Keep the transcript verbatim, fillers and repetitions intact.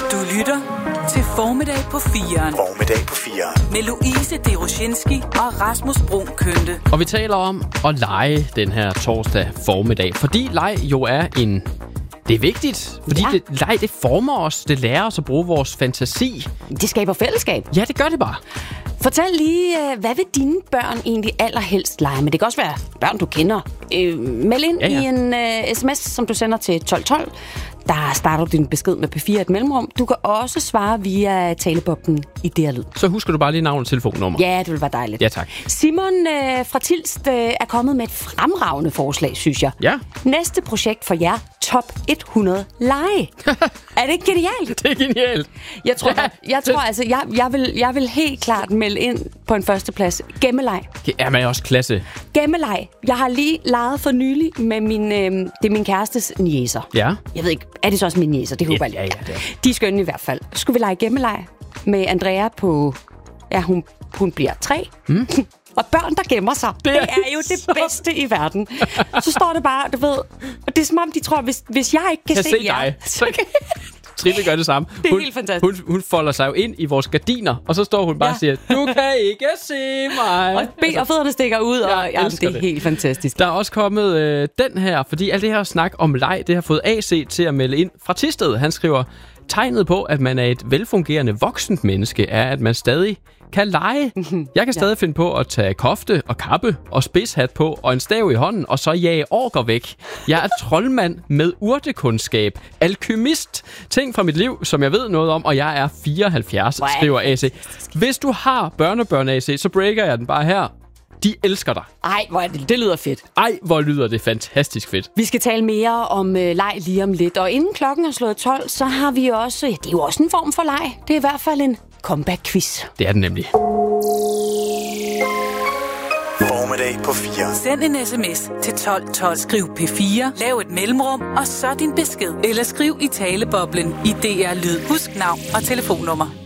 Du lytter til Formiddag på firen. Formiddag på firen. Med Louise Deroshinski og Rasmus Bruun Kønte. Og vi taler om at lege den her torsdag formiddag, fordi leg jo er en... Det er vigtigt, fordi ja. det, leg, det former os, det lærer os at bruge vores fantasi. Det skaber fællesskab. Ja, det gør det bare. Fortæl lige, hvad vil dine børn egentlig allerhelst lege med? Det kan også være børn, du kender. Øh, meld ind ja, ja. i en uh, sms, som du sender til tolv tolv. Der starter du din besked med P fire et mellemrum. Du kan også svare via talebobben i D R-lyd. Så husker du bare lige navn og telefonnummer. Ja, det vil være dejligt. Ja, tak. Simon øh, fra Tilst øh, er kommet med et fremragende forslag, synes jeg. Ja. Næste projekt for jer, top hundrede lege. Er det ikke genialt? Det er genialt. Jeg tror, jeg, jeg, tror altså, jeg, jeg, vil, jeg vil helt klart melde ind på en førsteplads. Gemmeleg. Ja, men også klasse. Gemmeleg. Jeg har lige leget for nylig med min, øh, det er min kærestes niecer. Ja. Jeg ved ikke, er det så også min niecer? Det håber jeg ja, lidt. Ja, ja, de er skønne i hvert fald. Skulle vi lege gemmeleg med Andrea på... Ja, hun, hun bliver tre. Hmm? Og børn, der gemmer sig. Det er, det er jo det bedste i verden. Så står det bare, du ved... Og det er som om, de tror, hvis, hvis jeg ikke kan, kan se, se jer... dig, så kan... Trille gør det samme. Det er hun, helt fantastisk. Hun, hun folder sig jo ind i vores gardiner, og så står hun bare ja. og siger, du kan ikke se mig. Og ben og fødderne stikker ud, og ja, det er det. Helt fantastisk. Der er også kommet øh, den her, fordi alt det her snak om leg, det har fået A C til at melde ind fra Thisted. Han skriver, tegnet på, at man er et velfungerende voksent menneske, er, at man stadig kan lege. Jeg kan stadig ja. finde på at tage kofte og kappe og spidshat på og en stav i hånden, og så jage orker væk. Jeg er troldmand med urtekundskab. Alkymist. Ting fra mit liv, som jeg ved noget om, og jeg er fireoghalvfjerds, wow. skriver A C. Hvis du har børnebørn A C, så breaker jeg den bare her. De elsker dig. Ej, hvor er det, det lyder fedt. Ej, hvor lyder det fantastisk fedt. Vi skal tale mere om øh, leg lige om lidt. Og inden klokken er slået tolv, så har vi også... Ja, det er jo også en form for leg. Det er i hvert fald en comeback-quiz. Det er den nemlig. Formiddag på fire. Send en sms til tolv tolv. Skriv P fire. Lav et mellemrum, og så din besked. Eller skriv i taleboblen i D R Lyd. Husk navn og telefonnummer.